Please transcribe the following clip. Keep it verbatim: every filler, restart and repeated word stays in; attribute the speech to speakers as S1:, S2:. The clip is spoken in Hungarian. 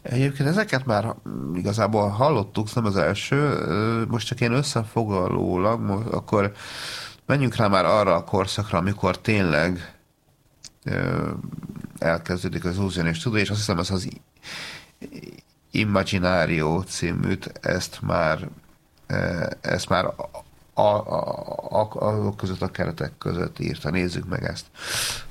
S1: Egyébként ezeket már igazából hallottuk, nem az első, most csak én összefoglalólag, most akkor menjünk rá már arra a korszakra, amikor tényleg ö, elkezdődik az illuzión és tudó, és azt hiszem, ez az Imaginario címűt, ezt már, ö, ezt már a, a, a, azok között a keretek között írta. Nézzük meg ezt.